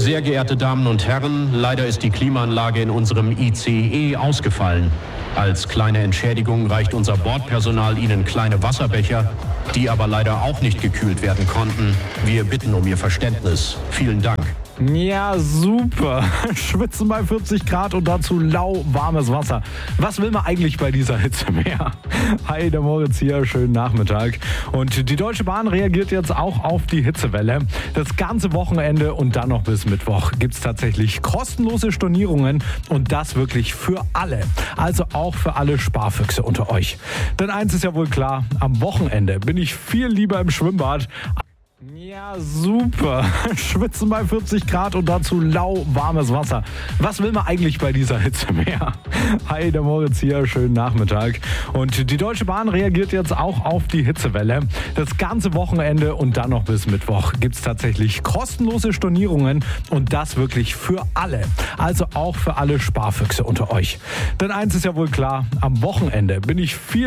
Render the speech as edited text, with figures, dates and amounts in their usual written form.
Sehr geehrte Damen und Herren, leider ist die Klimaanlage in unserem ICE ausgefallen. Als kleine Entschädigung reicht unser Bordpersonal Ihnen kleine Wasserbecher, die aber leider auch nicht gekühlt werden konnten. Wir bitten um Ihr Verständnis. Vielen Dank. Ja, super. Schwitzen bei 40 Grad und dazu lauwarmes Wasser. Was will man eigentlich bei dieser Hitze mehr? Hi, der Moritz hier, schönen Nachmittag. Und die Deutsche Bahn reagiert jetzt auch auf die Hitzewelle. Das ganze Wochenende und dann noch bis Mittwoch gibt es tatsächlich kostenlose Stornierungen und das wirklich für alle. Also auch für alle Sparfüchse unter euch. Denn eins ist ja wohl klar, am Wochenende bin ich viel lieber im Schwimmbad. Ja, super. Schwitzen bei 40 Grad und dazu lauwarmes Wasser. Was will man eigentlich bei dieser Hitze mehr? Hi, der Moritz hier, schönen Nachmittag. Und die Deutsche Bahn reagiert jetzt auch auf die Hitzewelle. Das ganze Wochenende und dann noch bis Mittwoch gibt es tatsächlich kostenlose Stornierungen und das wirklich für alle. Also auch für alle Sparfüchse unter euch. Denn eins ist ja wohl klar, am Wochenende bin ich viel